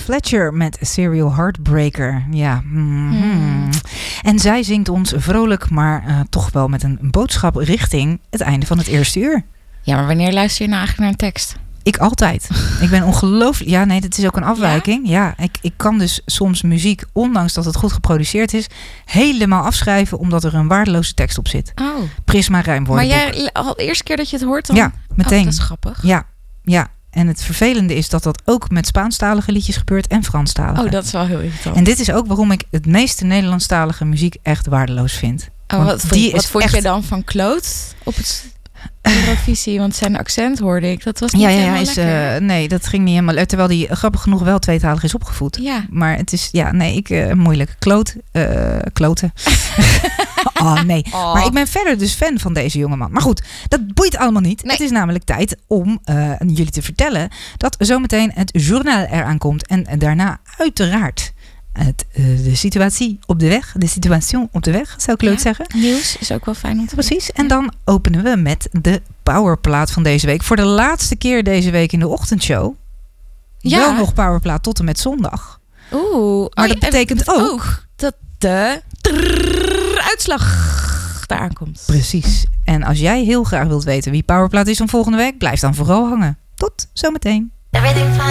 Fletcher met Serial Heartbreaker. Ja. En zij zingt ons vrolijk, maar toch wel met een boodschap richting het einde van het eerste uur. Ja, maar wanneer luister je nou eigenlijk naar een tekst? Ik altijd. Ik ben ongelooflijk... Ja, nee, dat is ook een afwijking. Ja, ik kan dus soms muziek, ondanks dat het goed geproduceerd is, helemaal afschrijven omdat er een waardeloze tekst op zit. Oh. Prisma rijmwoordenboek. Maar jij, al de eerste keer dat je het hoort dan? Ja, meteen. Oh, dat is grappig. Ja. En het vervelende is dat ook met Spaanstalige liedjes gebeurt en Franstalige. Oh, dat is wel heel irritant. En dit is ook waarom ik het meeste Nederlandstalige muziek echt waardeloos vind. Oh, wat vond je dan van Claude op het Eurovisie? Want zijn accent hoorde ik. Dat was niet helemaal lekker. Nee, dat ging niet helemaal. Terwijl die grappig genoeg wel tweetalig is opgevoed. Ja. Maar het is, moeilijk. Kloten. Nee. Oh. Maar ik ben verder dus fan van deze jongeman. Maar goed, dat boeit allemaal niet. Nee. Het is namelijk tijd om jullie te vertellen dat zometeen het journaal eraan komt. En daarna uiteraard de situatie op de weg. De situation op de weg, zou Claude zeggen. Nieuws is ook wel fijn om te Precies. En dan openen we met de powerplaat van deze week. Voor de laatste keer deze week in de ochtendshow. Ja. Wel nog powerplaat tot en met zondag. Maar dat betekent ook dat de uitslag eraan komt. Precies. En als jij heel graag wilt weten wie powerplaat is van volgende week, blijf dan vooral hangen. Tot zometeen. Everything fine.